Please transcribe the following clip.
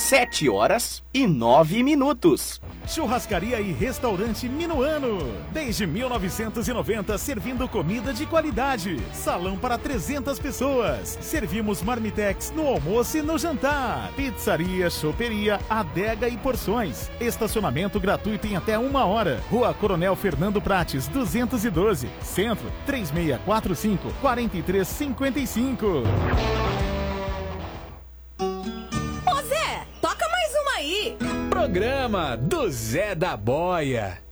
7h09. Churrascaria e restaurante Minuano. Desde 1990, servindo comida de qualidade. Salão para 300 pessoas. Servimos marmitex no almoço e no jantar. Pizzaria, choperia, adega e porções. Estacionamento gratuito em até 1 hora. Rua Coronel Fernando Prates, 212. Centro, 3645-4355. Ô Zé, toca mais uma aí. Programa do Zé da Boia.